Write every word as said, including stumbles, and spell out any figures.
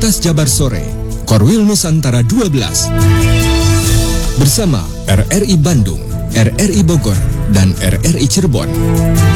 Lintas Jabar Sore, Korwil Nusantara dua belas. Bersama R R I Bandung, R R I Bogor, dan R R I Cirebon.